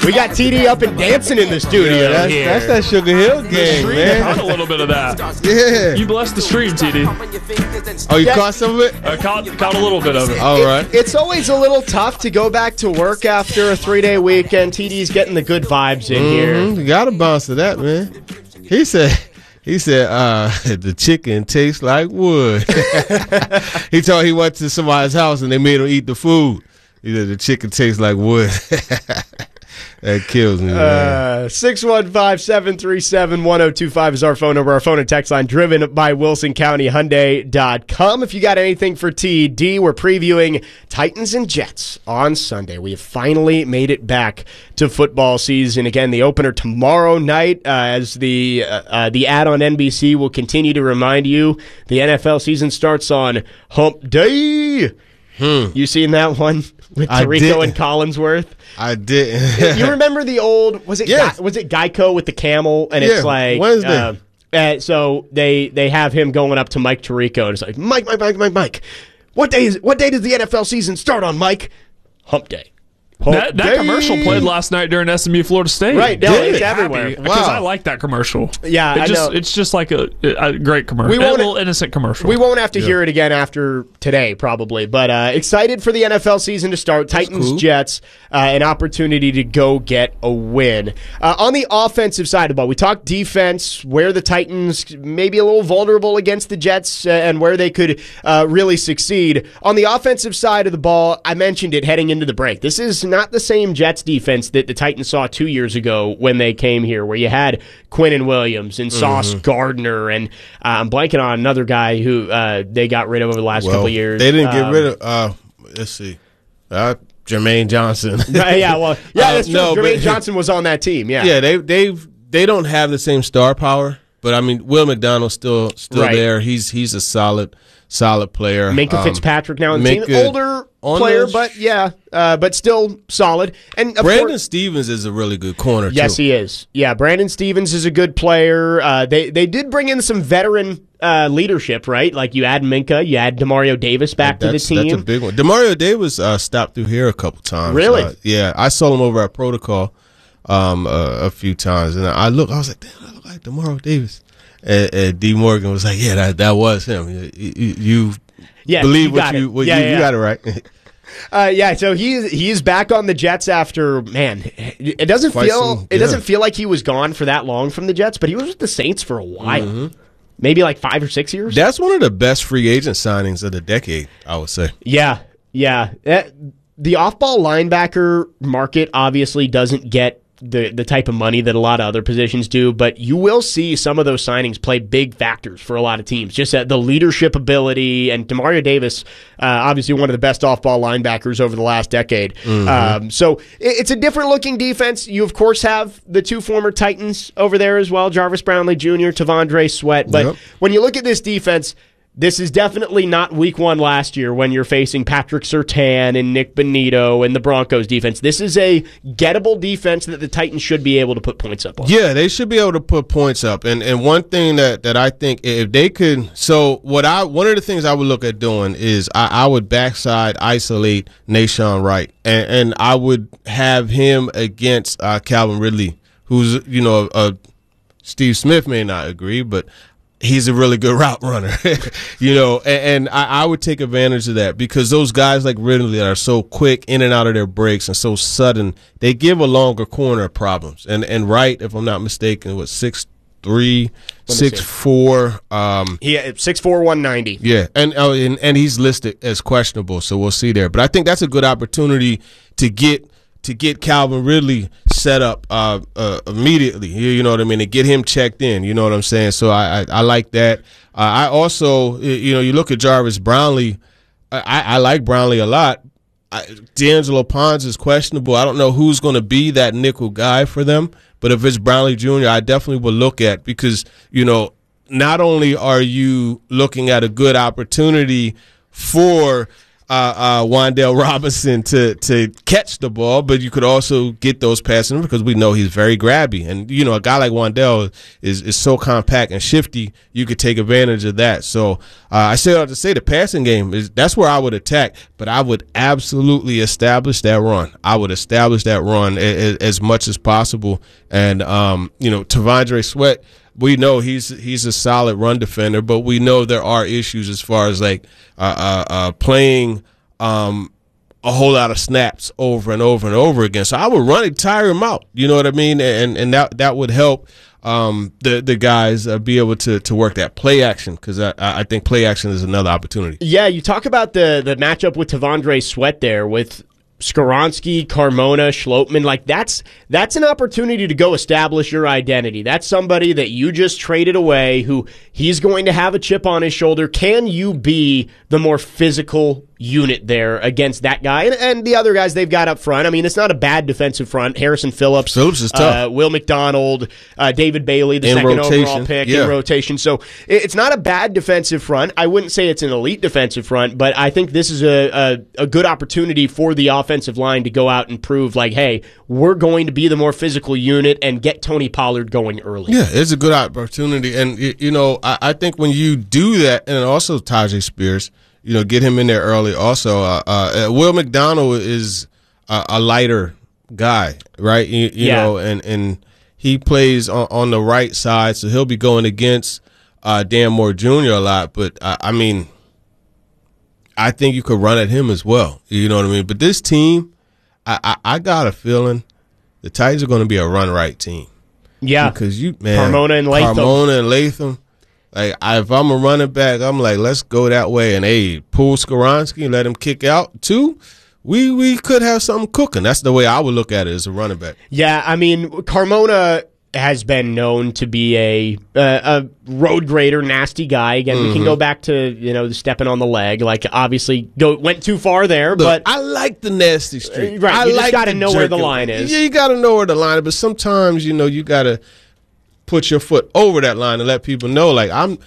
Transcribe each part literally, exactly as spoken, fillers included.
We got T D up and dancing in the studio. Yeah, that's, here. that's that Sugar Hill gang, Stream man. caught a little bit of that. Yeah. You blessed the stream, T D. Oh, you Yeah. caught some of it? I caught, caught a little bit of it. All right. It's always a little tough to go back to work after a three-day weekend. T D's getting the good vibes in here. Mm-hmm. You gotta bounce to that, man. He said, he said, uh, the chicken tastes like wood. He told he went to somebody's house and they made him eat the food. He said the chicken tastes like wood. That kills me, man. Uh, six one five, seven three seven, one oh two five is our phone number. Our phone and text line driven by Wilson County Hyundai dot com. If you got anything for T D, we're previewing Titans and Jets on Sunday. We have finally made it back to football season. Again, the opener tomorrow night uh, as the uh, uh, the ad on N B C will continue to remind you the N F L season starts on Hump Day. Hmm. You seen that one with I Tirico did. and Collinsworth? I didn't. You remember the old was it Yes. Guy, was it Geico with the camel and Yeah, it's like Wednesday. uh, uh, so they they have him going up to Mike Tirico and it's like Mike Mike Mike Mike Mike what day is what day does the N F L season start on, Mike? Hump Day. Hump That, that day. commercial played last night during S M U Florida State. Right, no, Did it's it? everywhere. Because Wow. I like that commercial. Yeah, it I just, know. It's just like a, a great commercial. We a won't- little innocent commercial. We won't have to hear it again after today, probably. But uh, excited for the N F L season to start. Titans, cool. Jets, uh, an opportunity to go get a win. Uh, on the offensive side of the ball, we talked defense, where the Titans may be a little vulnerable against the Jets uh, and where they could uh, really succeed. On the offensive side of the ball, I mentioned it heading into the break. This is not the same Jets defense that the Titans saw two years ago when they came here, where you had Quinnen Williams and Sauce Gardner, and uh, I'm blanking on another guy who uh, they got rid of over the last Well, couple of years. They didn't get Um, rid of, uh, let's see, uh, Jermaine Johnson. Right, yeah, well, yeah, Uh, that's true. no, Jermaine but- Johnson was on that team. Yeah, Yeah, they they they don't have the same star power, but I mean, Will McDonald's still still Right. there. He's he's a solid solid player. Minka Um, Fitzpatrick now on the team, Minka older on player, the- but yeah, uh, but still solid. And of Brandon course, Stevens is a really good corner. yes, too. he is. Yeah, Brandon Stevens is a good player. Uh, they they did bring in some veteran uh, leadership, right? Like you add Minka, you add Demario Davis back to the That's, team. that's a big one. Demario Davis uh, stopped through here a couple times. Really? Uh, yeah, I saw him over at Protocol um, uh, a few times, and I look, I was like, damn, I look like Demario Davis. And, and D Morgan was like, yeah, that that was him. You, you, you Yeah, believe you what got you it. what Yeah, you, yeah, you yeah. got it right. Uh, yeah, so he's he's back on the Jets after man. It doesn't Quite feel some- it yeah. doesn't feel like he was gone for that long from the Jets, but he was with the Saints for a while, Mm-hmm. maybe like five or six years. That's one of the best free agent signings of the decade, I would say. Yeah, yeah. That- the off-ball linebacker market obviously doesn't get the the type of money that a lot of other positions do, but you will see some of those signings play big factors for a lot of teams. Just uh, the leadership ability, and Demario Davis, uh, obviously one of the best off-ball linebackers over the last decade. Mm-hmm. Um, so it, it's a different-looking defense. You, of course, have the two former Titans over there as well, Jarvis Brownlee Junior, Tavondre Sweat. But Yep. when you look at this defense, this is definitely not week one last year when you're facing Patrick Surtain and Nick Bonito and the Broncos defense. This is a gettable defense that the Titans should be able to put points up on. Yeah, they should be able to put points up. And and one thing that, that I think if they could, so what I one of the things I would look at doing is I, I would backside isolate Nashawn Wright, and, and I would have him against uh, Calvin Ridley, who's you know a, a Steve Smith may not agree, but he's a really good route runner, you know, and, and I, I would take advantage of that because those guys like Ridley that are so quick in and out of their breaks and so sudden, they give a longer corner problems. And and Wright, if I'm not mistaken, was six three, six four. Um, He six four, one ninety. yeah, and, oh, and and he's listed as questionable, so we'll see there. But I think that's a good opportunity to get to get Calvin Ridley set up uh, uh, immediately. You, you know what I mean? To get him checked in. You know what I'm saying? So I I, I like that. Uh, I also, you know, you look at Jarvis Brownlee. I, I like Brownlee a lot. I, D'Angelo Pons is questionable. I don't know who's going to be that nickel guy for them. But if it's Brownlee Junior, I definitely will look at because, you know, not only are you looking at a good opportunity for uh, uh, Wan'Dale Robinson to to catch the ball, but you could also get those passes because we know he's very grabby. And, you know, a guy like Wan'Dale is, is so compact and shifty, you could take advantage of that. So uh, I say all to say the passing game, is that's where I would attack, but I would absolutely establish that run. I would establish that run as, as much as possible. And, um, you know, T'Vondre Sweat, we know he's he's a solid run defender, but we know there are issues as far as like uh, uh, uh, playing um, a whole lot of snaps over and over and over again. So I would run it, tire him out. You know what I mean? And and that that would help um, the the guys uh, be able to to work that play action, because I, I think play action is another opportunity. Yeah, you talk about the the matchup with T'Vondre Sweat there with Skoronski, Carmona, Schlotman, like that's that's an opportunity to go establish your identity. That's somebody that you just traded away who he's going to have a chip on his shoulder. Can you be the more physical unit there against that guy and, and the other guys they've got up front? I mean, it's not a bad defensive front. Harrison Phillips, Phillips is tough. Uh, Will McDonald, uh, David Bailey, the in second rotation. overall pick Yeah. in rotation. So it, it's not a bad defensive front. I wouldn't say it's an elite defensive front, but I think this is a, a, a good opportunity for the offensive line to go out and prove, like, hey, we're going to be the more physical unit and get Tony Pollard going early. Yeah, it's a good opportunity. And, y- you know, I, I think when you do that, and also Tajay Spears, you know, get him in there early also. Uh, uh, Will McDonald is a, a lighter guy, right? You, you Yeah. know, and, and he plays on, on the right side, so he'll be going against uh, Dan Moore Junior a lot. But, uh, I mean, I think you could run at him as well. You know what I mean? But this team, I, I, I got a feeling the Titans are going to be a run-right team. Yeah. Because you, man, Carmona and Latham. Carmona and Latham. Like, I, if I'm a running back, I'm like, let's go that way. And, hey, pull Skoronski and let him kick out, too. We we could have something cooking. That's the way I would look at it as a running back. Yeah, I mean, Carmona has been known to be a uh, a road grader, nasty guy. Again, mm-hmm. we can go back to, you know, stepping on the leg. Like, obviously, go went too far there. Look, but I like the nasty streak. Uh, right, I you just like got to the know where the jerking. line is. Yeah, you got to know where the line is. But sometimes, you know, you got to put your foot over that line and let people know, like, I'm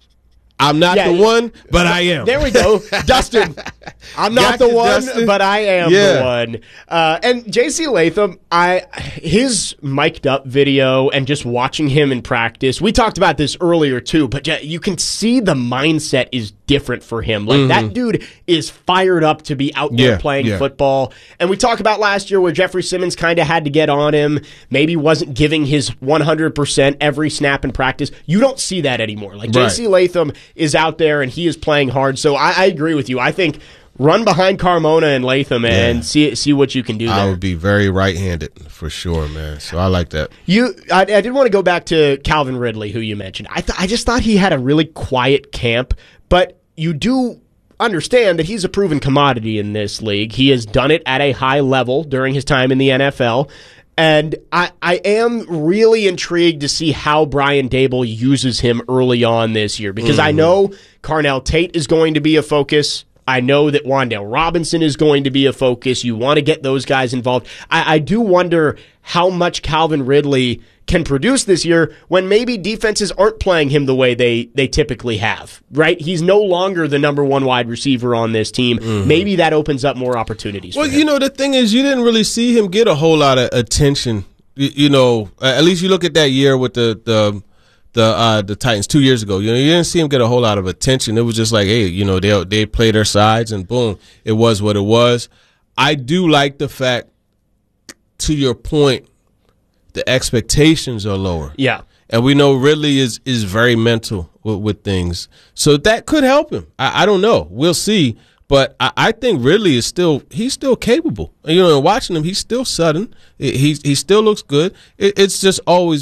I'm not Yeah, the one, but I am. There we go. Dustin, I'm not Got the you, one, Dustin. but I am Yeah. the one. Uh, and J C Latham, I his mic'd up video and just watching him in practice, we talked about this earlier too, but yeah, you can see the mindset is different for him. Like, mm-hmm. that dude is fired up to be out there Yeah, playing yeah. football. And we talked about last year where Jeffrey Simmons kind of had to get on him, maybe wasn't giving his one hundred percent every snap in practice. You don't see that anymore. Like, Right. J C Latham is out there and he is playing hard. So I, I agree with you. I think run behind Carmona and Latham and Yeah. see see what you can do I there. would be very right-handed for sure, man. So I like that. You, I, I did want to go back to Calvin Ridley, who you mentioned. I th- I just thought he had a really quiet camp, but you do understand that he's a proven commodity in this league. He has done it at a high level during his time in the N F L. And I, I am really intrigued to see how Brian Dable uses him early on this year, because mm-hmm. I know Carnell Tate is going to be a focus. I know that Wan'Dale Robinson is going to be a focus. You want to get those guys involved. I, I do wonder how much Calvin Ridley can produce this year when maybe defenses aren't playing him the way they, they typically have, right? He's no longer the number one wide receiver on this team. Mm-hmm. Maybe that opens up more opportunities Well, for him. you know, the thing is, you didn't really see him get a whole lot of attention. You, you know, at least you look at that year with the the the uh, the Titans two years ago. You know, you didn't see him get a whole lot of attention. It was just like, hey, you know, they they play their sides and boom, it was what it was. I do like the fact, to your point, the expectations are lower. Yeah. And we know Ridley is is very mental with, with things. So that could help him. I, I don't know. We'll see. But I, I think Ridley is still, he's still capable. You know, watching him, he's still sudden. He, he still looks good. It, it's just always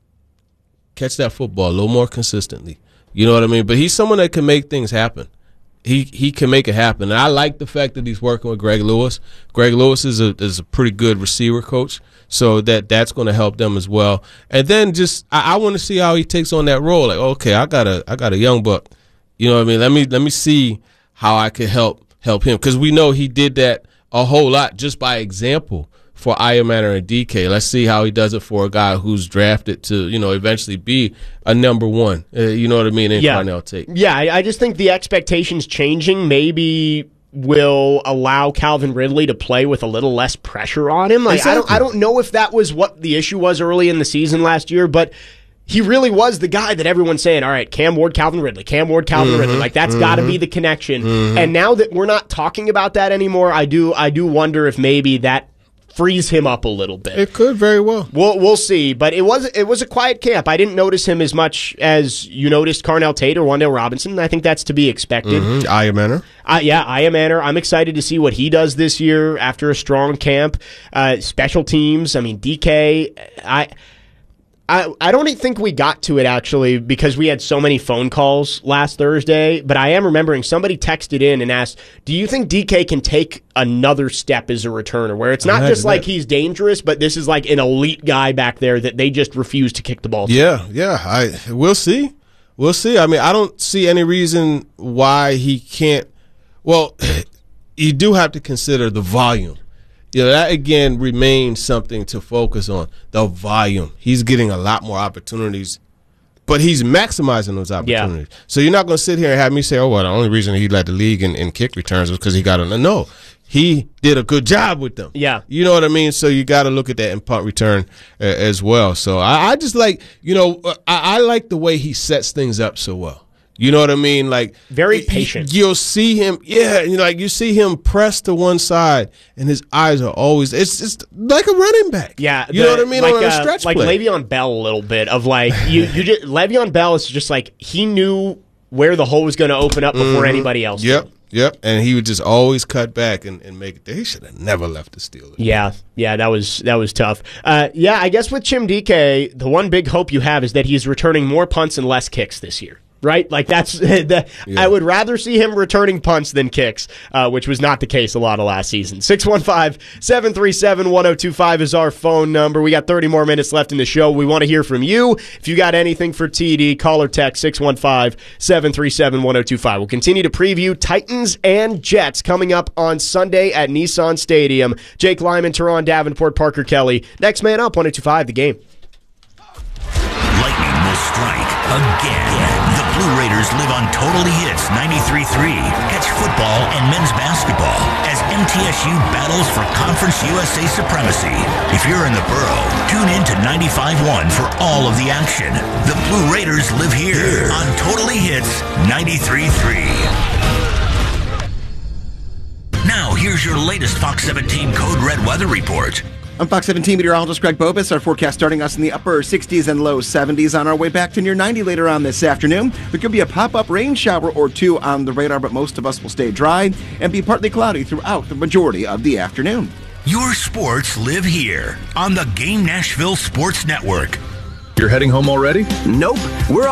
catch that football a little more consistently. You know what I mean? But he's someone that can make things happen. He he can make it happen. And I like the fact that he's working with Greg Lewis. Greg Lewis is a is a pretty good receiver coach. So that that's going to help them as well. And then just I, I want to see how he takes on that role. Like, okay, I got a I got a young buck. You know what I mean? Let me let me see how I could help help him, because we know he did that a whole lot just by example for Iomanner and D K. Let's see how he does it for a guy who's drafted to, you know, eventually be a number one. Uh, you know what I mean? In Yeah. Carnell Tate. Yeah, I, I just think the expectations changing maybe will allow Calvin Ridley to play with a little less pressure on him. Like, Exactly. I don't, I don't know if that was what the issue was early in the season last year, but he really was the guy that everyone's saying, all right, Cam Ward, Calvin Ridley, Cam Ward, Calvin Mm-hmm, Ridley. Like, that's mm-hmm. got to be the connection. Mm-hmm. And now that we're not talking about that anymore, I do, I do wonder if maybe that frees him up a little bit. It could very well. We'll we'll see, but it was it was a quiet camp. I didn't notice him as much as you noticed Carnell Tate or Wan'Dale Robinson. I think that's to be expected. Mm-hmm. Aya Manor. Uh, yeah, Aya Manor. I'm excited to see what he does this year after a strong camp. Uh, special teams. I mean, D K. I. I, I don't think we got to it, actually, because we had so many phone calls last Thursday, but I am remembering somebody texted in and asked, do you think D K can take another step as a returner, where it's not just like he's dangerous, but this is like an elite guy back there that they just refuse to kick the ball to? Yeah, yeah. I We'll see. We'll see. I mean, I don't see any reason why he can't. Well, you do have to consider the volume. You know, that, again, remains something to focus on, the volume. He's getting a lot more opportunities, but he's maximizing those opportunities. Yeah. So you're not going to sit here and have me say, oh, well, the only reason he led the league in, in kick returns was because he got a – no. He did a good job with them. Yeah. You know what I mean? So you got to look at that in punt return uh, as well. So I, I just like – you know, I, I like the way he sets things up so well. You know what I mean? Like, very patient. You'll see him, yeah. You know, like you see him press to one side, and his eyes are always. It's just like a running back. Yeah, you the, know what I mean? Like, on a uh, stretch like play. Le'Veon Bell, a little bit of like you. You just Le'Veon Bell is just like he knew where the hole was going to open up before mm-hmm. anybody else. Yep, did. yep. And he would just always cut back and, and make it there. He should have never left the Steelers. Yeah, yeah, that was that was tough. Uh, yeah, I guess with Chim D K, the one big hope you have is that he's returning more punts and less kicks this year. Right? Like, that's the, yeah. I would rather see him returning punts than kicks, uh, which was not the case a lot of last season. six one five, seven three seven, one oh two five is our phone number. We got thirty more minutes left in the show. We want to hear from you. If you got anything for T D, call or text six one five, seven three seven, one oh two five. We'll continue to preview Titans and Jets coming up on Sunday at Nissan Stadium. Jake Lyman, Teron Davenport, Parker Kelly. Next man up, one oh two five, The Game. Lightning will strike again. The Blue Raiders live on Totally Hits ninety-three point three. Catch football and men's basketball as M T S U battles for Conference U S A supremacy. If you're in the borough, tune in to ninety-five point one for all of the action. The Blue Raiders live here on Totally Hits ninety-three point three. Now, here's your latest Fox seventeen Code Red weather report. I'm Fox seventeen meteorologist Greg Bobus. Our forecast starting us in the upper sixties and low seventies on our way back to near ninety later on this afternoon. There could be a pop-up rain shower or two on the radar, but most of us will stay dry and be partly cloudy throughout the majority of the afternoon. Your sports live here on the Game Nashville Sports Network. You're heading home already? Nope. We're